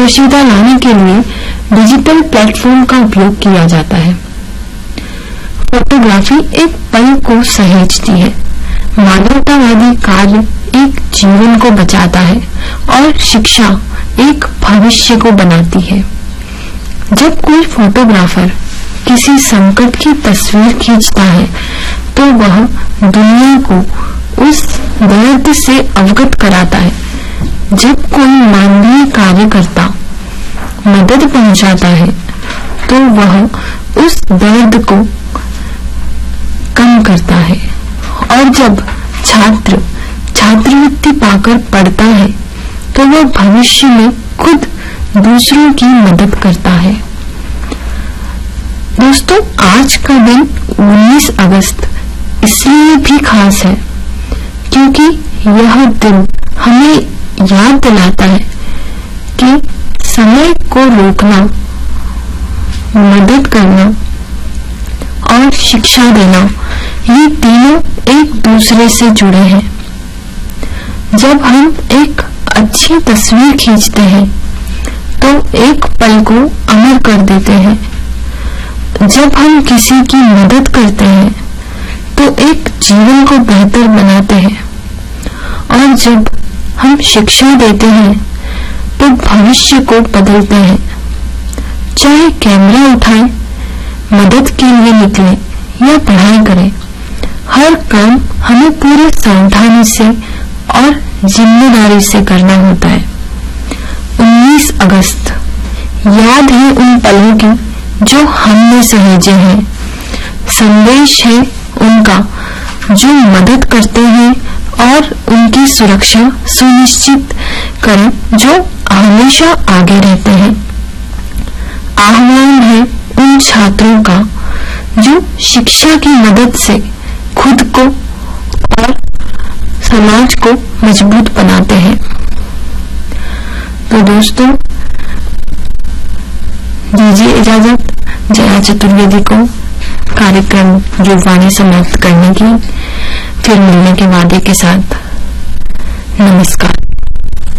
पारदर्शिता लाने के लिए डिजिटल प्लेटफॉर्म का उपयोग किया जाता है। फोटोग्राफी एक पल को सहेजती है, मानवतावादी कार्य एक जीवन को बचाता है और शिक्षा एक भविष्य को बनाती है। जब कोई फोटोग्राफर किसी संकट की तस्वीर खींचता है तो वह दुनिया को उस दर्द से अवगत कराता है। जब कोई मानवीय कार्यकर्ता मदद पहुंचाता है तो वह उस दर्द को कम करता है, और जब छात्र छात्रवृत्ति पाकर पढ़ता है तो वह भविष्य में खुद दूसरों की मदद करता है। दोस्तों, आज का दिन 19 अगस्त इसलिए भी खास है क्योंकि यह दिन हमें याद दिलाता है कि समय को रोकना, मदद करना और शिक्षा देना, ये तीनों एक दूसरे से जुड़े हैं। जब हम एक अच्छी तस्वीर खींचते हैं तो एक पल को अमर कर देते हैं। जब हम किसी की मदद करते हैं तो एक जीवन को बेहतर बनाते हैं, और जब हम शिक्षा देते हैं तो भविष्य को बदलते हैं। चाहे कैमरा उठाएं, मदद के लिए निकलें या पढ़ाई करें, हर काम हमें पूरी सावधानी से और जिम्मेदारी से करना होता है। 19 अगस्त याद है उन पलों की जो हमने सहेजे हैं। संदेश है उनका जो मदद करते हैं और उनकी सुरक्षा सुनिश्चित करें जो हमेशा आगे रहते हैं। आह्वान है उन छात्रों का जो शिक्षा की मदद से खुद को और समाज को मजबूत बनाते हैं। तो दोस्तों, दीजिए इजाजत जया चतुर्वेदी को कार्यक्रम युगवाणी समाप्त करने की। फिर मिलने के वादे के साथ नमस्कार।